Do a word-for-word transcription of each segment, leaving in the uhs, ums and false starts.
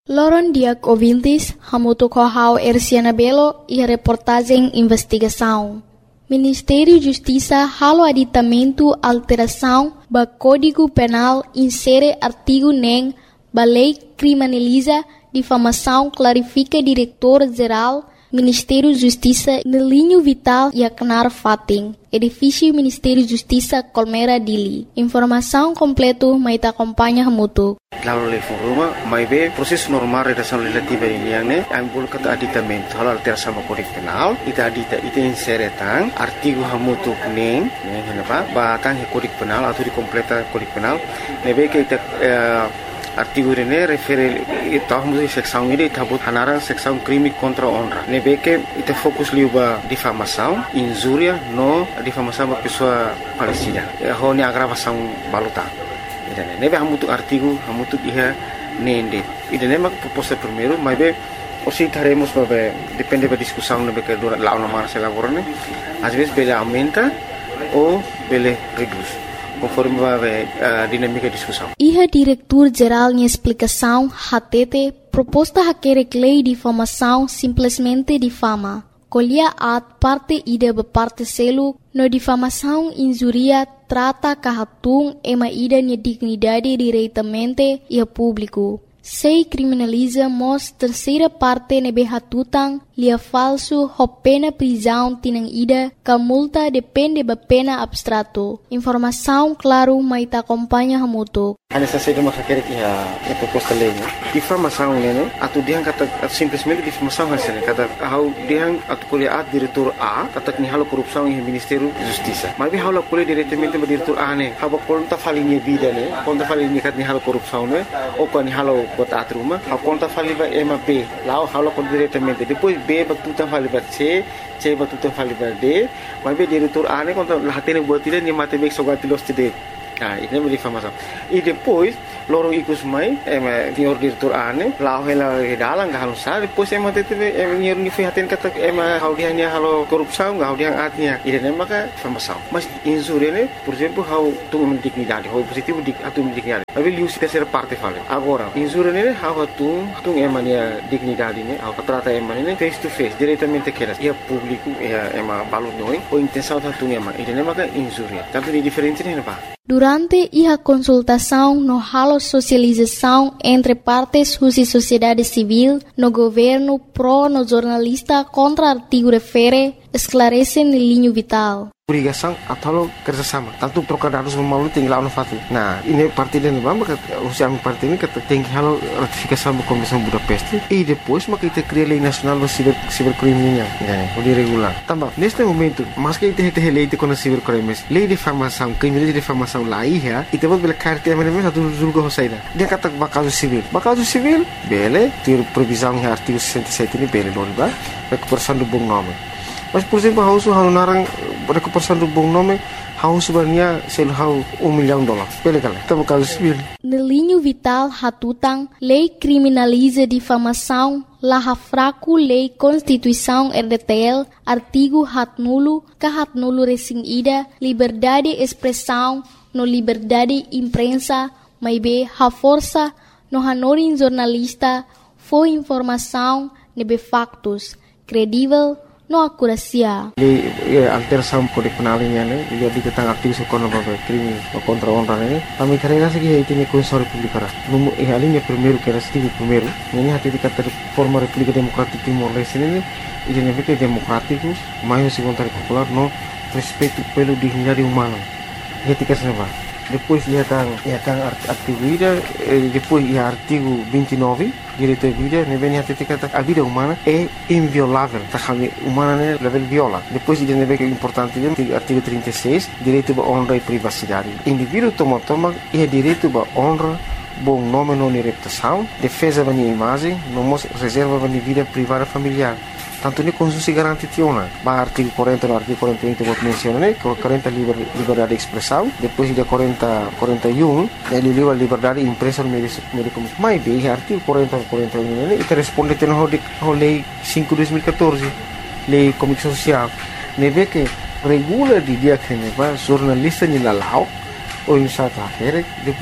Loron Diak ouvintes, hamuto kohau Erciana Belo e a reportagem investigação. Ministério Justiça halo aditamento alteração ba Código Penal insere artigo nem ba lei criminaliza difamação clarifica diretor-geral Ministério Justiça no linho vital e acnar fating. Edifício Ministério Justiça Colmera Dili. Informação completo mai ta acompanha hamuto. Lalu level rumah, mai be proses normal redação legislativa ini yang ne, ambul kata aditamento, hal alteração sama Kode Penal, ita adita ita insere tang artigo hamutu neng, neng kenapa? Batang Kode Penal atau dikompleta Kode Penal, nebe ke ita uh, artigo ini refere ita hamutu seksão ini ita but hanarang seksão crime contra honra. Nebe ke ita fokus liuba difamação, injuria no difamação ba pessoa falecida. Ho ni agravação baluta. Idane nebe hamutu artigo hamutu iha nende idane mak proposta primeiro mas be osi taremos babe depende da discussão nebe que dura lá na mara se lavorane às vezes bele aumenta ou bele reduz conforme babe a dinâmica de discussão. Iha diretor geral em explicação hatete proposta haquere lei de difamação simplesmente difama. Colhia at parte ida be parte selo no difamação injuria trata kahatung ema ida nia dignidade diretamente e a público. Sei criminaliza mos terceira parte nebe hatutang lia falso ho pena prisão tinang ida ka multa depende ba pena abstrato. Informação claro mai ta acompanha hamuto. Ana sa sede makakere ki ha e proposta lei. Difamação nene atu diang kata simplesmente difamação hasil kata hau diang atu kuliah diretor A kata ni halo korupsão em Ministério Justiça. Mas bi halo kuliah diretamente ba diretor A ne. Haba konta falinha vida ne. Konta falinha kat ni halo korupsão ne. O ko ni halo bota atruma. Ha konta faliba ema B. Lao halo kon diretamente. Depois B ba tuta faliba C. C ba tuta faliba D. Mas bi diretor A ne konta lahatene buat ile ni matematik sogatilos tide. Ah, ini menjadi difamação. E depois, lorong ikut mai, em senhor diretor ane, lau hela dalang gak halus sah, depois em mati teve em nyer ni fihatin kata em hau dia nya halo korupsão, gak hau dia atnya. Ide nem maka difamação. Mas injúria ne, por exemplo, hau tung dignidade, hau positivo dik atu dignidade. Tapi liu si terceira parte fale. Agora, injúria ne hau tung tung em ania dignidade ne, hau trata em ne face to face, diretamente keras. Ia público, ia em balut noi, o intenção tung em. Ide nem maka injúria. Tanto di diferente ne apa? Durante a consultação no halo socialização entre partes e sociedade civil, no governo pro no jornalista contra artigo refere, esclarece no linho vital. Obrigação atau kerjasama. Tanto trocar dados malu tinggal no fatu. Nah, ini parti dan bamba usia parti ini kata tinggi halo ratifikasi da Convenção Budapeste e depois maka kita cria lei nacional do ciber cibercrime nya, né? O de regular. Também neste momento, mas que kita tem lei de contra cibercrimes, lei de difamação, crime de difamação lá ia, e temos bela carta mas mesmo satu julgo hosaida. Dia kata bakaso civil. Bakaso civil, bele, ter previsão em artigo sessenta e sete ini bele non ba, recuperação do bom nome. Mas por exemplo, hausu hau narang recuperação do bom nome, hau sebenarnya sel hau um milhão de dólares. Bele kala, tá bakaso civil. No linho vital hatutang, lei criminaliza difamação, laha fraco lei Constituição R D T L, artigo hat nulo, ka hat nulo resing ida, liberdade expressão, no liberdade imprensa, mai be ha força, no hanorin jornalista, foi informação, nebe factos, credível, no akurasia. Lei alteração Kode Penal ini ne, dia di tentang aktivis ekonomi crime contra honra ne. Kami karena segi itu ni Constituição Republicana. Numu eh alinha primeiro que era artigo primeiro. Ini hati di kata forma República Democrática Timor-Leste ne, ini ne que democrático, mais segundo popular no respeito pelo dignidade humana. Hati kasaba. Depois ia tang ia tang artigo ida, depois ia artigo vinte e nove, direito à vida, ne vem hati kata a vida humana é inviolável, tá kami humana ne level viola. Depois ia ne vem que é importante artigo trinta e seis, direito à honra e privacidade. Indivíduo toma toma ia direito à honra, bom nome não reputação, defesa da minha imagem, não reserva da minha vida privada familiar. Tanto ni konstitusi garanti tiona, ba artigo quarenta no artigo quarenta e um que vou mencionar, quarenta liber, liberdade de expressão, depois de quarenta, quarenta e um, ele livra liberdade de imprensa no meio de comunicação. Mas bem, artigo quarenta, quarenta e um, ele responde à lei cinco de dois mil e quatorze, lei de comunicação social, ne vê que regula de dia que ne va jornalista ni lalau, ou em sata akhir, depois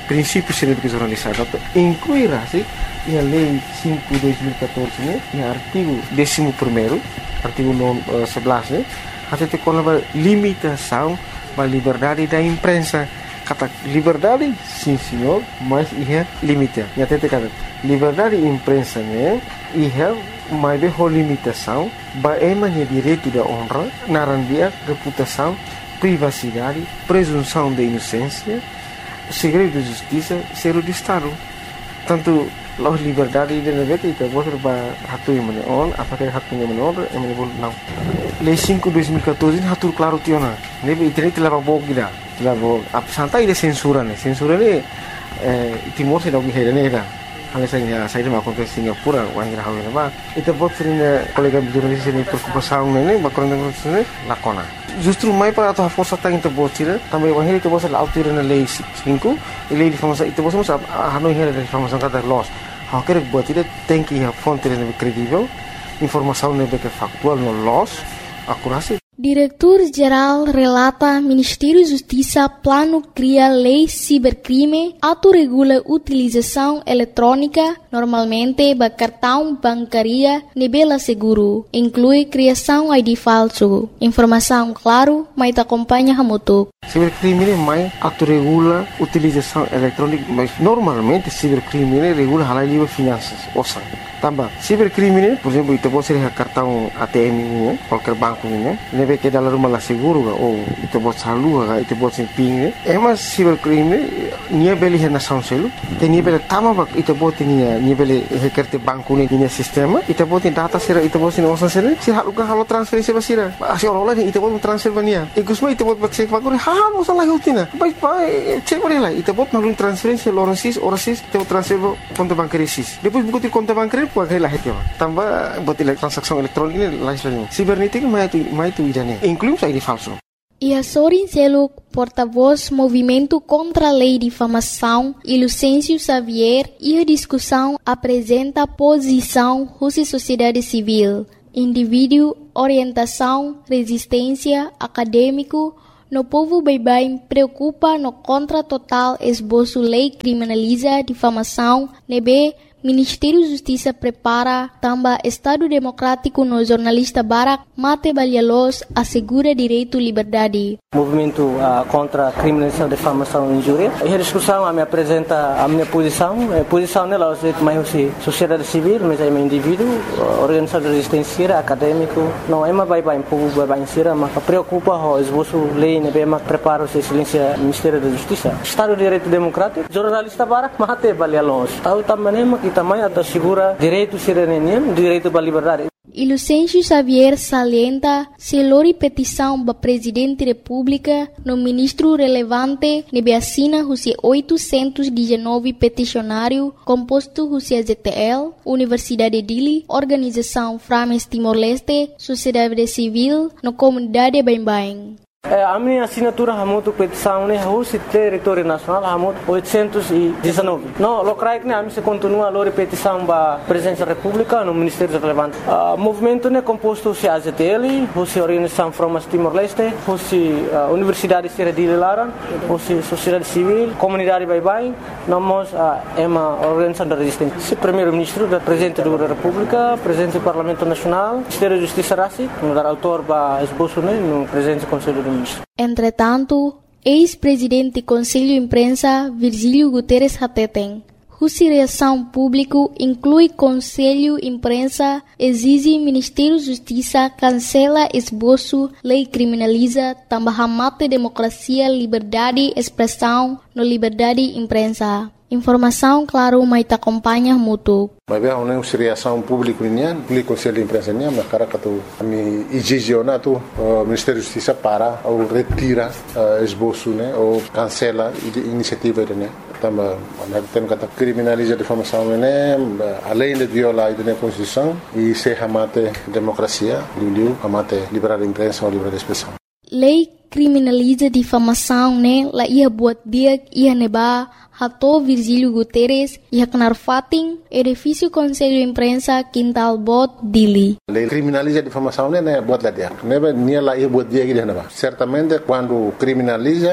princípios de jornalismo, incluirá-se em a Lei cinco de dois mil e catorze, né, em artigo décimo primeiro, artigo sebelas, né, até ter com a limitação da liberdade da imprensa. Kata liberdade, sim senhor, mas é limite. E até ter kata liberdade de imprensa, né, é mais de limitação, é mais direito da honra, narandia, reputação, privacidade, presunção de inocência, segredo de justiça, ser de Estado. Tanto a liberdade de negócio itu boleh berhatu yang mana on, apakah hatu yang mana on, yang mana boleh não. Lei cinco de dois mil e catorze hatu claro tiona. Nebe internet telah bawa kita, telah bawa. Apa santai de censura ne, censura ne Timor se dau gihai ne dah. Hanya saya saya dah makan ke Singapura, wanita hal ini bah. Itu buat sering kolega jurnalis ini perkupasan ini, bakal dengan sini lakona. Justru mai para atau força tang itu buat sih, tambah wahir itu buat laut itu na lei cinco, lei di famosa itu buat masa hanoi hera di famosa kata loss. Hak kerja buat itu tem que a fonte yang kredibel, informação yang factual no loss, akurasi. Diretor-Geral relata Ministério Justiça plano cria lei cibercrime, autorregula utilização eletrônica, normalmente ba cartão bancaria nebela seguro, inclui criação I D falso. Informação claro, mas acompanha hamutuk. Cibercrime mais autorregula utilização eletrônica, mas normalmente cibercrime regula halal livre finanças, ouçam. Tambah, cibercrime, por exemplo, itu boleh ser cartão A T M ini, qualquer banco ini, nebe ke dalam rumah lah seguro, oh, itu boleh salu, itu boleh ser ping, emas cibercrime, nia beli hena sound selu, te nia beli tama bak, itu boleh nia, nia beli hekerte banku ni nia sistema, itu boleh data sera, itu boleh ser osan sera, si hal uga halo transferensi basira, asi orang-orang ni itu boleh transfer bania, ikusma itu boleh cek banku, hal osan lagi utina, baik baik, cek boleh lah, itu boleh nalun transferensi orang sis, orang sis, itu transfer konto bancaria sis, depois buku konto bancaria pakai lah itu, tambah buat transaksi elektronik ini lain lain. Cibernética mais tu mais tu idane, inclui I D falso. E a Sorin Seluk, porta-voz Movimento contra a Lei de Difamação, e Lucêncio Xavier, e a discussão apresenta posição Rússia Sociedade Civil, indivíduo, orientação, resistência, acadêmico, no povo bem-bem preocupa no contra total esboço lei criminaliza difamação, nebe Ministério da Justiça prepara também Estado Democrático no jornalista Barak Mate Balialos assegura direito e liberdade. Movimento uh, contra a criminalização, difamação e injúria. E a discussão a me apresenta a minha posição. A posição nela é mais sociedade civil, mas é um indivíduo, organização de resistência, acadêmico. Não é mais bem bem povo bem ser, mas preocupa o esboço lei, né? Bem mais prepara o silêncio Ministério da Justiça. Estado de Direito Democrático, jornalista Barak Mate Balialos. Tahu também que também assegura direito cidadania, direito à liberdade. E Lucêncio Xavier salienta se lori petição para Presidente da República no ministro relevante nebe assina os oitocentos e dezenove peticionário composto os Z T L, Universidade de Dili, Organização Frames Timor-Leste, Sociedade Civil, no comunidade Bem-Bem. A minha assinatura é muito petição, né? O território nacional é muito oitocentos e dezenove. Não, o que é a minha continua a petição para a Presidência da República no Ministério Relevante. O movimento é composto de A Z T L, a Organização Frames Timor-Leste, a Universidade de Dili Laran, a Sociedade Civil, Comunidade Bem-Bem, nós é uma organização de resistência. O Primeiro-Ministro, o Presidente da República, o Presidente do Parlamento Nacional, o Ministério da Justiça Rassi, o autor para esboço no Presidente do Conselho do Entretanto, ex-presidente do Conselho de Imprensa, Virgílio Guterres Hateten, cuja reação pública inclui Conselho de Imprensa, exige Ministério da Justiça cancela esboço, lei criminaliza, também mata democracia, liberdade, expressão, no liberdade de imprensa. Informação, claro, mas te acompanha muito. Mas bem, uma reação pública nian, público Conselho de Imprensa nian, mas cara que tu me exige tu o Ministério da Justiça para ou retira esboço, né, ou cancela a iniciativa né. Também, nós temos que criminalizar a difamação, né, além de violar a Constituição e se amate democracia, liu amate liberdade de imprensa ou liberdade de expressão. Lei criminaliza difamação, né? La ia buat dia ia neba hato Virgílio Guterres ia kenar fating edifício Conselho de Imprensa Quintal Bot Dili. Lei criminaliza difamação, né? Buat lá dia. Neba nia la ia buat dia que neba. Certamente quando criminaliza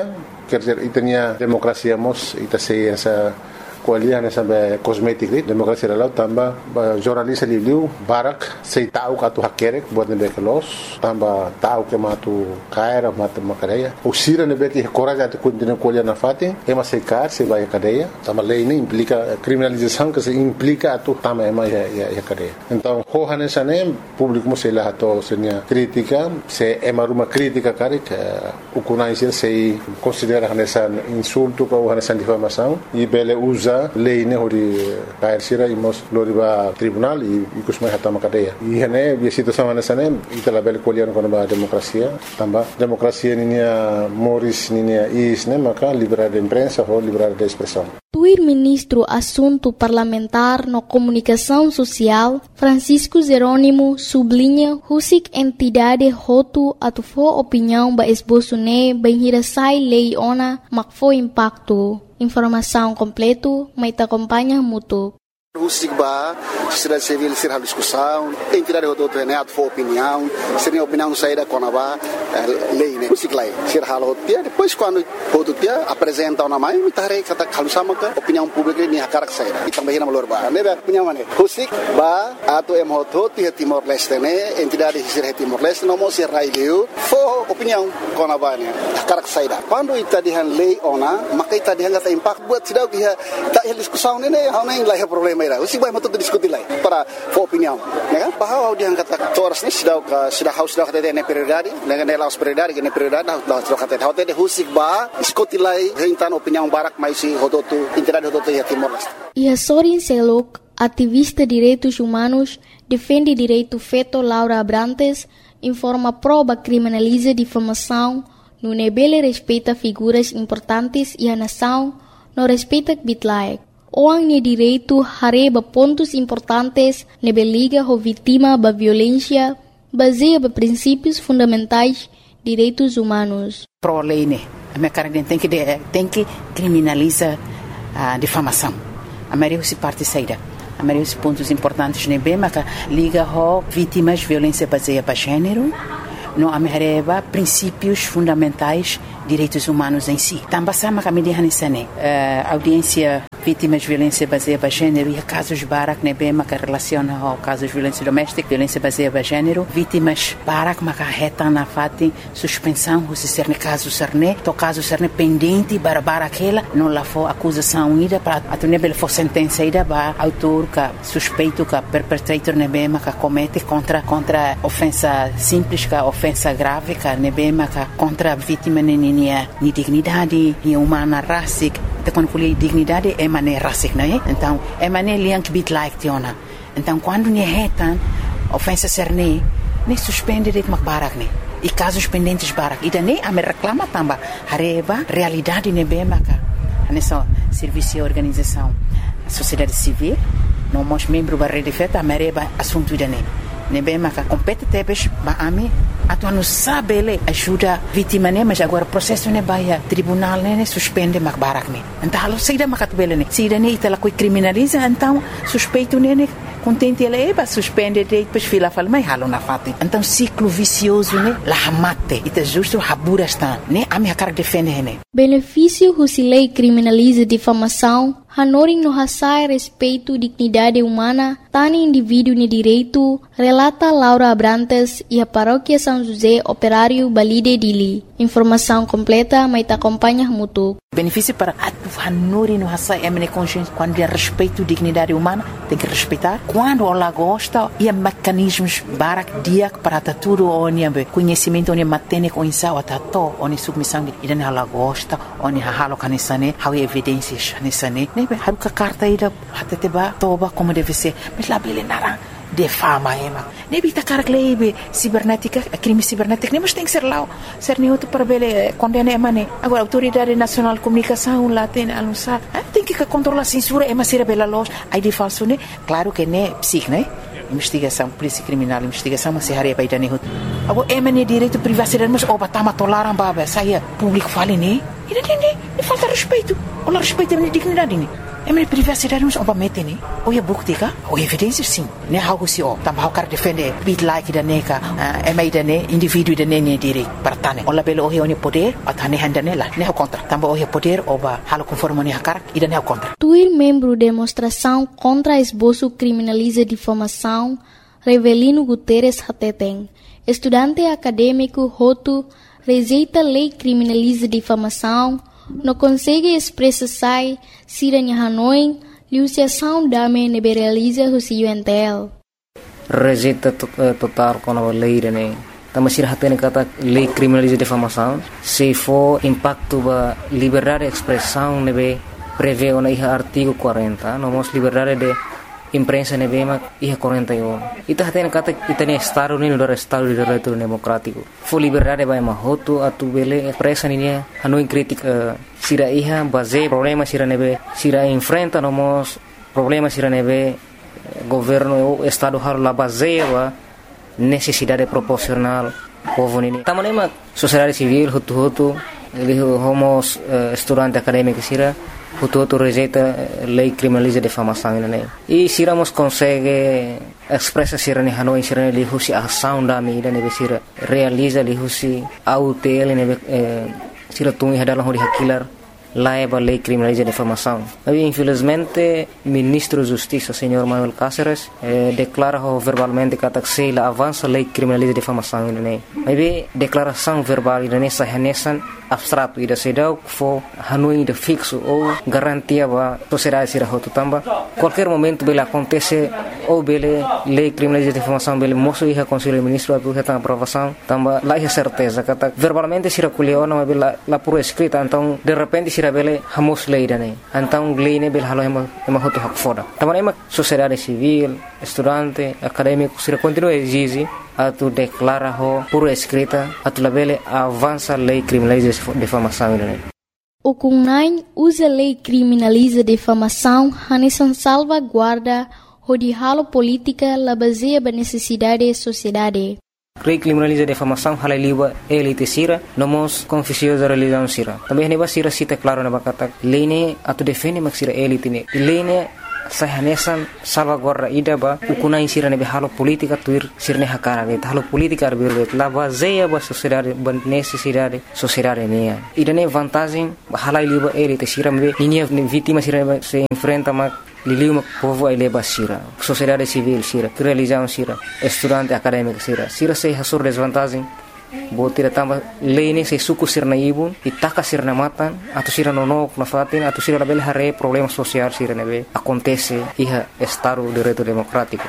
quer dizer, itania demokrasia mos ita sei essa kualian essa kosmetik ni demokrasia lalau tamba jornalista liu barak sei tahu katu hakerek buat nebe kelos tamba tahu ke matu kaira matu makareia usira nebe ki coraja tu continua kualian na fati ema sei kar sei vai cadeia tamba lei nem implica criminalização que se implica tu tamba ema ya ya cadeia então hohan essa nem público sei lá to senia crítica se ema uma crítica karek o conhecer sei considera essa insulto ou essa difamação e bele usa lei ne hori kair sira imos loriba tribunal e ikus mai hatama cadeia e hene bi situação nessa ne itala bel kolian kono ba demokrasia tamba demokrasia ninia moris ninia is ne maka liberdade de imprensa ou liberdade de expressão. Tuir ministro assunto parlamentar no comunicação social Francisco Jerônimo sublinha husik entidade hotu atu fo opinião ba esboço ne benhira sai lei ona mak fo impacto. Informação completo, mas te acompanha muito. O SIGBA, sociedade civil, ser a discussão, entidade de outro ato for opinião, seria opinião saída com a lei, né? O SIGLA, ser a dia depois quando outro dia apresenta uma mãe, me tarei kata kalusama ka opinião pública ni hakar saída. E também na malorba, né? Opinião né? O SIGBA, ato em hoto de Timor Leste, né? Entidade de ser Timor Leste, não mo ser raileu, for opinião com a mãe, hakar saída. Quando ita dihan lei ona, maka ita dihan kata impact buat sidau dia tak diskusão né? Hau nem lah problema. O SIGBA é muito discutir lá para for opinião, né? Bahwa dia kata toras ni sudah sudah haus sudah kata ne prioridade, né? Ne laus prioridade, ne prioridade dah sudah kata hau te o SIGBA diskuti lá rentan opinião barak mais si hodotu entidade hodotu ya Timor Leste. E a Sorin Selok, ativista de direitos humanos, defende direito feto Laura Abrantes, informa prova criminaliza difamação, no nebele respeita figuras importantes e a nação não respeita bitlaek. Orang ni direito hareba pontos importantes nebe liga ho vítima ba violência baseia ba princípios fundamentais direitos humanos. Pro lei né, a minha cara tem que tem que criminaliza a difamação. A maioria se parte saída. A maioria dos pontos importantes nebe maka liga ho vítimas violência baseia ba gênero. No amereba princípios fundamentais direitos humanos em si. Também sama kami dihanisane audiência vítimas de violência baseada em gênero e casos barak nebe maka relaciona ao casos de violência doméstica, violência baseada em gênero, vítimas barak maka reta na fati suspensão se ser ne caso serne, to caso serne pendente para barakela, não lá for acusação ida para a nebe for sentença ida ba autor ka suspeito ka perpetrator nebe maka comete contra contra ofensa simples ka ofensa grave ka nebe maka contra vítima ni ni dignidade ni humana racic te quando fui dignidade é maneira racic não é então é maneira liang bit like tiona então quando ni retan ofensa serne ni suspende de makbarak ni e casos pendentes barak e daí a me reclama tamba hareba realidade ne bem maka nessa serviço e organização sociedade civil não mos membro da rede feta mereba assunto dane ne bem maka compete tebes ba ami atuan não sabe ele ajuda vítima né mas agora processo ne baia tribunal né suspende makbarak ne então alo saída makatbele ne saída ne itala coi criminaliza então suspeito ne contente ele é suspende depois fila fala mas halo na fati então ciclo vicioso né la mate ita justo habura está né a minha cara defende né benefício se lei criminaliza difamação hanoring no hasai respeito dignidade humana tani indivíduo ni direito relata Laura Abrantes e a paróquia São José operário Balide Dili informação completa mas te acompanha muito benefício para a hanori no hasai é consciência quando é respeito dignidade humana tem que respeitar quando ela gosta e mecanismos barak dia para tudo onde conhecimento onde matene com isso atato onde submissão e dan ela gosta onde halo kanisane how evidências kanisane nebe haruka carta ida hateteba toba como deve ser mas lá bele narang defama ema nebe ta cara lebe cibernética crime cibernético nem mas tem que ser lá ser neutro para bele condena emane agora autoridade nacional de comunicação lá tem anunciar tem que controlar a censura ema ser bela loja aí de falso né claro que né psic né investigação polícia criminal investigação mas se haria para dane hut agora emane direito privacidade mas oba tama tolaram baba saia público fale né e não tem nem falta respeito ou respeito a dignidade né É minha privacidade não oba mete ni. O é bukti ka? O evidência sim. Ne hau si o. Tam hau kar defender bit like da ne ka. É mai da ne indivíduo da ne ne dire partane. O labelo o he poder atane handa ne la. Ne hau contra. Tam o he poder oba halo conforme ne hakar ida ne hau contra. Tuir membro demonstração contra esboço criminaliza difamação Revelino Guterres Hateten. Estudante acadêmico Hotu rejeita lei criminaliza difamação, não consegue expressar se a Hanoi, liuciação dame liberaliza o C U N T L. Rejeita total com a lei, né? Também se hatene kata lei criminaliza difamação, se for impacto ba liberdade de expressão, nebe prevê o artigo quarenta, nomos liberdade de imprensa nebema iha quarenta e um. Ita hatene kata itane estado ni no estado de direito democrático. Fo liberdade ba mahoto atu bele presa ni Hanoi crítica sira iha base problema sira nebe sira enfrenta nomos problema sira nebe governo estado har la base wa necessidade proporcional povo ni. Tamanema sociedade civil hutu hutu ele homos uh, estudante acadêmico sira hutu hutu rejeita lei criminaliza difamação né. E siramos consegue expressa sira ni Hanoi sira li husi ação da mídia ne sira realiza li husi autel ne sira tungi hadalah hori hakilar laiba lei criminaliza difamação. Mas infelizmente ministro de Justiça senhor Manuel Cáceres eh, declara verbalmente que se la avança lei criminaliza difamação né. Mas declaração verbal ne sahanesan abstrato ida sedau fo Hanoi de fixo ou garantia ba sociedade sira hotu tamba qualquer momento bela acontece ou bele lei criminaliza difamação bele moço iha conselho ministro abu heta aprovação tamba lá é certeza kata verbalmente sira kuliona bela la pura escrita então de repente sira bele hamos lei dane então lei ne bele halo ema ema hotu hak foda tamba ema sociedade civil estudante acadêmico sira continua exige atu declara ho pura escrita atu labele avança lei criminaliza difamação né. O Kunai usa lei criminaliza difamação hanesan salvaguarda o de halo política la baseia ba necessidade da sociedade. Lei criminaliza difamação hala liba elite sira nomos confissões da religião sira. Também neba sira cita claro na bakata lei ne atu defende mak sira elite ne. Lei ne sahanesan salvaguarda ida ba ukunai sira nebe halo politika tuir sirne hakara ne halo politika arbir la baseia ba sociedade ba necessidade sociedade ne ida ne vantagem hala liba elite sira me ninia vítima sira se enfrenta ma liliu ma povo ai leba sira sociedade civil sira religião sira estudante acadêmico sira sira se hasur desvantagem botira tamba lei se suku sirna ibun itaka sirna matan atau sira nonok na fatin atau sira label hare problema social sira nebe acontece iha estado de direito democrático.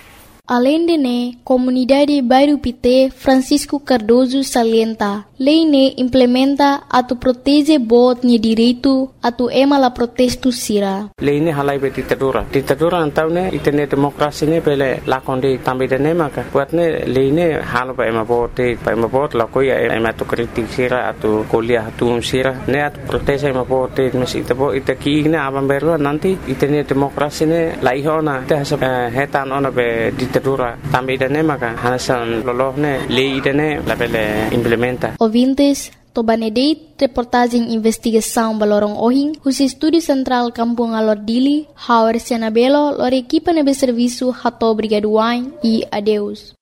Além de ne, comunidade Bairro Pité Francisco Cardoso salienta, lei ne implementa atu protege bot ni direito atu ema la protesto sira. Lei ne halai be ditadura. Ditadura antau ne itene demokrasi ne pele lakonde tambe de ne maka. Buat ne lei ne halo ba ema bote, ba ema bot la koya ema tu kritik sira atu kuliah atu sira ne atu protege ema bote mesi tabo itaki ne abam berwa nanti itene demokrasi ne laihona te hasa hetan ona be ditadura também dane maka hanasan lolohne lei dane labele implementa. Ouvintes, Tobanedeit, reportagem investigação balorong ohing, os estúdio central Kampung Alordili, Hauer Senabelo, lor equipa nebe serviço Hato Brigaduain e adeus.